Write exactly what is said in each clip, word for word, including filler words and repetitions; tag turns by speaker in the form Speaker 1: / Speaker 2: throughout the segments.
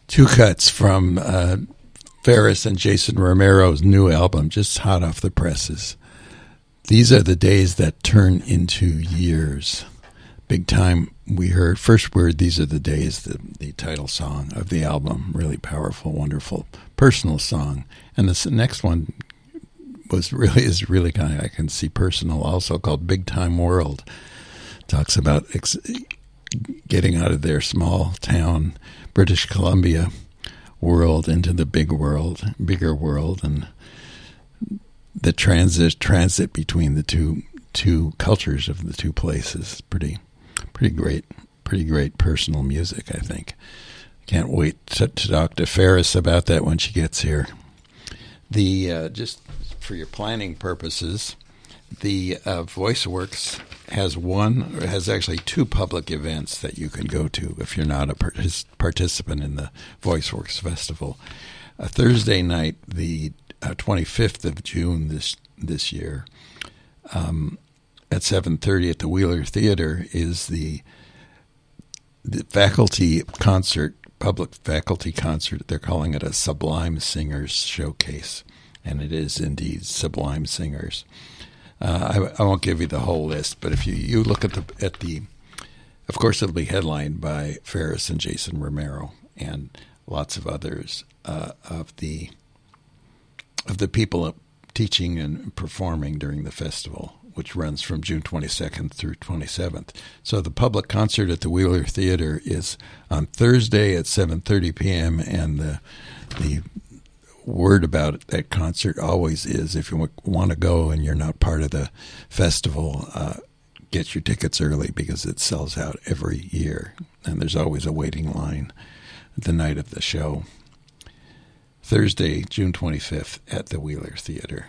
Speaker 1: Two cuts from uh, Ferris and Jason Romero's new album, just hot off the presses. These are the days that turn into years. Big time. We heard first word, these are the days, the, the title song of the album. Really powerful, wonderful, personal song. And this next one was really is really kind of, I can see personal also, called Big Time World. Talks about ex- getting out of their small town, British Columbia world into the big world, bigger world, and the transit transit between the two two cultures of the two places. Pretty pretty great, pretty great personal music, I think. Can't wait to, to talk to Ferris about that when she gets here. The uh, just for your planning purposes, the uh, VoiceWorks has one, or has actually two public events that you can go to if you're not a partic- participant in the VoiceWorks Festival. A Thursday night, the uh, twenty-fifth of June this this year, um, at seven thirty at the Wheeler Theater, is the the faculty concert, public faculty concert. They're calling it a Sublime Singers Showcase, and it is indeed Sublime Singers. Uh, I, I won't give you the whole list, but if you, you look at the at the, of course, it'll be headlined by Ferris and Jason Romero and lots of others uh, of the of the people teaching and performing during the festival, which runs from June twenty-second through twenty-seventh. So the public concert at the Wheeler Theater is on Thursday at seven thirty p.m. and the the word about that concert always is, if you want to go and you're not part of the festival, uh, get your tickets early because it sells out every year, and there's always a waiting line the night of the show. Thursday, June twenty-fifth at the Wheeler Theater.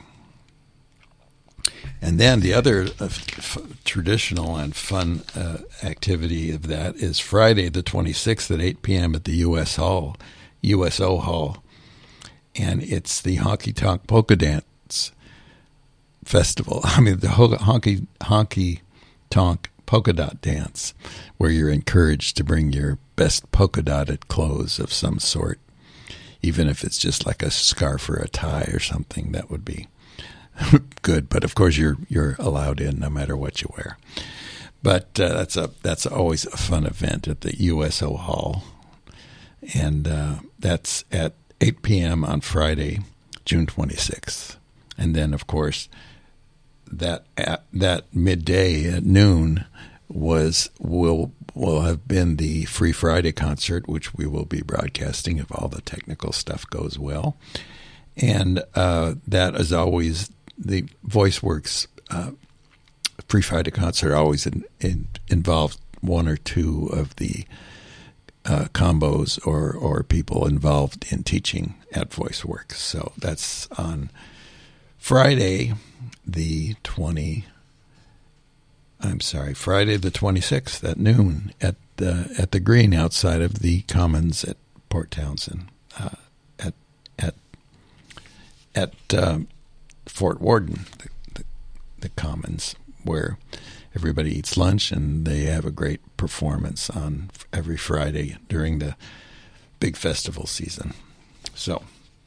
Speaker 1: And then the other uh, f- traditional and fun uh, activity of that is Friday the twenty-sixth at eight p.m. at the U S Hall, U S O Hall. And it's the Honky Tonk Polka Dance Festival. I mean, the Honky Honky Tonk Polka Dot Dance, where you're encouraged to bring your best polka dotted clothes of some sort, even if it's just like a scarf or a tie or something. That would be good. But of course, you're you're allowed in no matter what you wear. But uh, that's a that's always a fun event at the U S O Hall, and uh, that's at eight p.m. on Friday, June twenty-sixth. And then, of course, that at, that midday at noon was will will have been the Free Friday concert, which we will be broadcasting if all the technical stuff goes well. And uh, that is always the VoiceWorks uh, Free Friday concert always in, in, involved one or two of the Uh, combos or, or people involved in teaching at VoiceWorks. So that's on Friday the twenty. I'm sorry, Friday the twenty-sixth at noon at the at the green outside of the Commons at Port Townsend, uh, at at at um, Fort Worden, the, the, the Commons, where everybody eats lunch, and they have a great performance on every Friday during the big festival season. So,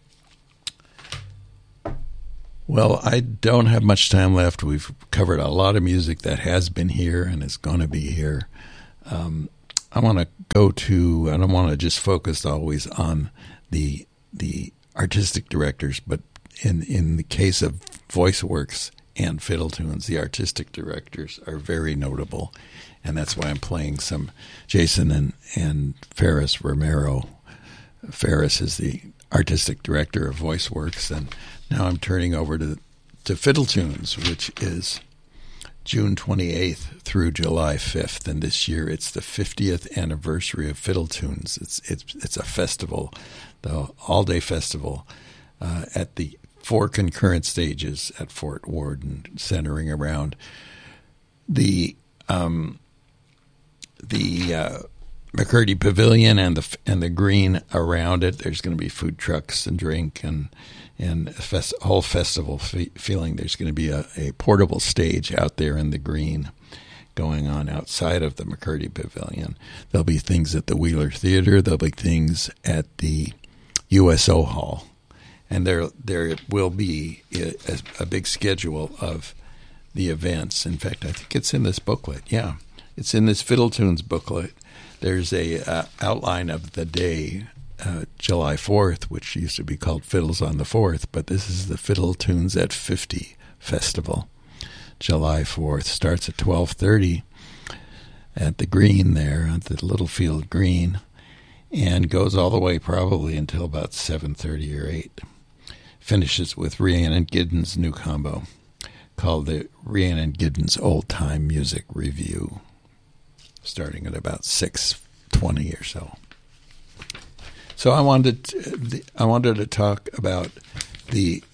Speaker 1: well, I don't have much time left. We've covered a lot of music that has been here and is going to be here. Um, I want to go to, I don't want to just focus always on the the artistic directors, but in, in the case of VoiceWorks and Fiddle Tunes, the artistic directors are very notable, and that's why I'm playing some Jason and, and Ferris Romero. Ferris is the artistic director of VoiceWorks, and now I'm turning over to to Fiddle Tunes, which is June twenty-eighth through July fifth, and this year it's the fiftieth anniversary of Fiddle Tunes. It's it's it's a festival, the all-day festival uh, at the four concurrent stages at Fort Worden, centering around the um, the uh, McCurdy Pavilion and the and the green around it. There's going to be food trucks and drink and and a fest, whole festival fe- feeling. There's going to be a, a portable stage out there in the green, going on outside of the McCurdy Pavilion. There'll be things at the Wheeler Theater. There'll be things at the U S O Hall. And there there will be a, a big schedule of the events. In fact, I think it's in this booklet. Yeah, it's in this Fiddle Tunes booklet. There's a uh, outline of the day, uh, July fourth, which used to be called Fiddles on the fourth, but this is the Fiddle Tunes at fifty Festival. July fourth starts at twelve thirty at the Green there, at the Littlefield Green, and goes all the way probably until about seven thirty or eight. Finishes with Rhiannon Giddens' new combo called the Rhiannon Giddens Old Time Music Review, starting at about six twenty or so. So I wanted to, I wanted to talk about the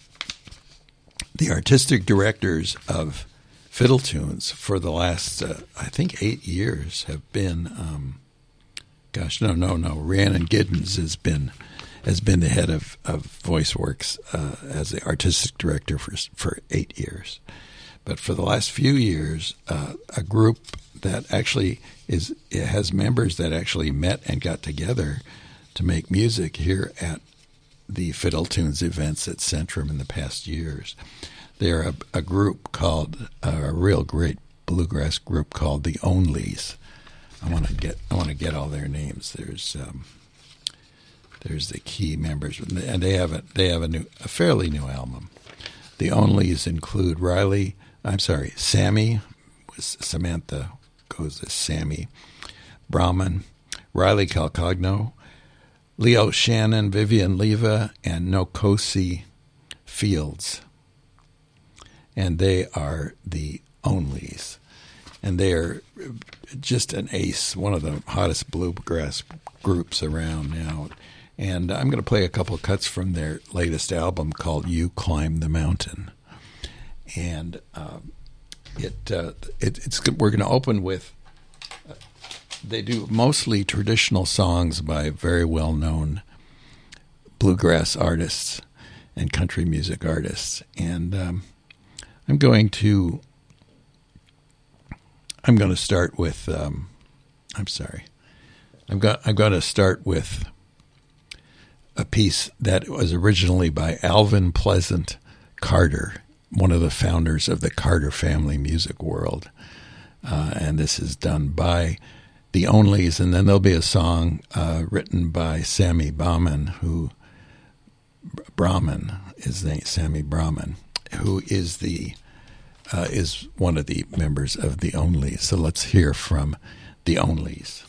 Speaker 1: the artistic directors of Fiddle Tunes for the last, uh, I think, eight years have been, um, gosh, no, no, no. Rhiannon Giddens has been has been the head of, of VoiceWorks uh, as the artistic director for for eight years. But for the last few years, uh, a group that actually is it has members that actually met and got together to make music here at the Fiddle Tunes events at Centrum in the past years. They're a, a group called, uh, a real great bluegrass group called the Onlys. I want to get I want to get all their names. There's um, there's the key members, and they have a they have a new a fairly new album. The Onlys include Riley. I'm sorry, Sammy. Samantha goes as Sammy Brahman, Riley Calcagno, Leo Shannon, Vivian Leva, and Nokosi Fields. And they are the Onlys. And they are just an ace, one of the hottest bluegrass groups around now. And I'm going to play a couple of cuts from their latest album called You Climb the Mountain. And um, it, uh, it it's we're going to open with, uh, they do mostly traditional songs by very well-known bluegrass artists and country music artists. And um, I'm going to I'm going to start with um, I'm sorry. I'm going I'm going to start with a piece that was originally by Alvin Pleasant Carter, one of the founders of the Carter family music world. Uh, and this is done by the Onlys, and then there'll be a song uh, written by Sammy Brahman, who Brahman is the Sammy Brahman, who is the uh, is one of the members of the Onlys. So let's hear from the Onlys.